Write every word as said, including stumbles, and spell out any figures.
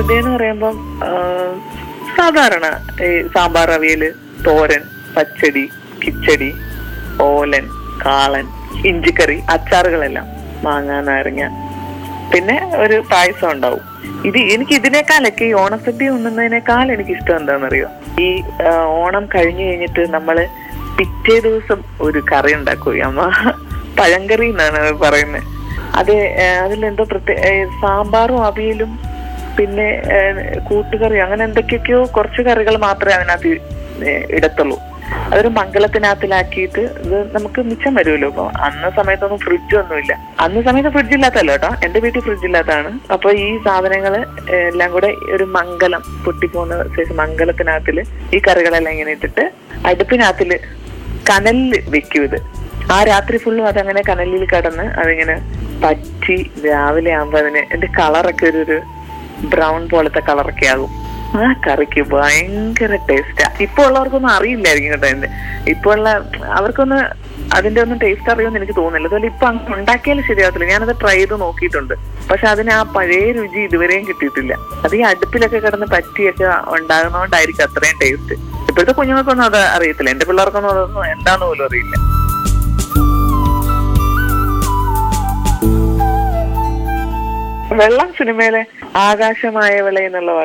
ഓണസദ്യ എന്ന് പറയുമ്പം സാധാരണ ഈ സാമ്പാർ, അവിയല്, തോരൻ, പച്ചടി, കിച്ചടി, ഓലൻ, കാളൻ, ഇഞ്ചിക്കറി, അച്ചാറുകളെല്ലാം, മാങ്ങ, നാരങ്ങ, പിന്നെ ഒരു പായസം ഉണ്ടാവും. ഇത് എനിക്ക് ഇതിനേക്കാളൊക്കെ ഈ ഓണസദ്യ ഉണ്ണുന്നതിനേക്കാൾ എനിക്ക് ഇഷ്ടം എന്താണെന്നറിയോ, ഈ ഓണം കഴിഞ്ഞു കഴിഞ്ഞിട്ട് നമ്മള് പിറ്റേ ദിവസം ഒരു കറി ഉണ്ടാക്കും അമ്മ, പഴങ്കറി എന്നാണ് പറയുന്നത്. അത് അതിലെന്തോ പ്രത്യേക സാമ്പാറും അവിയലും പിന്നെ കൂട്ടുകറി, അങ്ങനെ എന്തൊക്കെയൊക്കെയോ കുറച്ച് കറികൾ മാത്രമേ അതിനകത്ത് ഇടത്തുള്ളൂ. അതൊരു മംഗളത്തിനകത്തിലാക്കിയിട്ട് ഇത് നമുക്ക് മിച്ചം വരുമല്ലോ. അപ്പൊ അന്ന സമയത്തൊന്നും ഫ്രിഡ്ജൊന്നുമില്ല. അന്ന് സമയത്ത് ഫ്രിഡ്ജ് ഇല്ലാത്തല്ലോ കേട്ടോ, എന്റെ വീട്ടിൽ ഫ്രിഡ്ജ് ഇല്ലാത്തതാണ്. അപ്പൊ ഈ സാധനങ്ങള് എല്ലാം കൂടെ ഒരു മംഗലം പൊട്ടിപ്പോകുന്ന ശേഷം മംഗലത്തിനകത്തില് ഈ കറികളെല്ലാം ഇങ്ങനെ ഇട്ടിട്ട് അടുപ്പിനകത്തില് കനലിൽ വെക്കും. ഇത് ആ രാത്രി ഫുള്ളും അതങ്ങനെ കനലിൽ കിടന്ന് അതിങ്ങനെ പറ്റി രാവിലെ ആകുമ്പോ അതിന് എന്റെ കളറൊക്കെ ഒരു ഒരു ബ്രൗൺ പോലത്തെ കളറൊക്കെ ആകും. ആ കറിക്ക് ഭയങ്കര ടേസ്റ്റാ. ഇപ്പൊ ഉള്ളവർക്കൊന്നും അറിയില്ലായിരിക്കും കേട്ടോ. എന്റെ ഇപ്പൊ ഉള്ള അവർക്കൊന്ന് അതിന്റെ ഒന്നും ടേസ്റ്റ് അറിയുമെന്ന് എനിക്ക് തോന്നുന്നില്ല. അതുപോലെ ഇപ്പൊ അങ്ങ് ഉണ്ടാക്കിയാലും ശരിയാകത്തില്ല. ഞാനത് ട്രൈ ചെയ്ത് നോക്കിയിട്ടുണ്ട്, പക്ഷെ അതിന് ആ പഴയ രുചി ഇതുവരെയും കിട്ടിയിട്ടില്ല. അത് ഈ അടുപ്പിലൊക്കെ കിടന്ന് പറ്റിയൊക്കെ ഉണ്ടാകുന്നതുകൊണ്ടായിരിക്കും അത്രയും ടേസ്റ്റ്. ഇപ്പോഴത്തെ കുഞ്ഞുങ്ങൾക്കൊന്നും അത് അറിയത്തില്ല. എന്റെ പിള്ളേർക്കൊന്നും അതൊന്നും എന്താന്ന് പോലും അറിയില്ല. വെള്ളം സിനിമയിലെ ആകാശമായവളെ എന്നുള്ള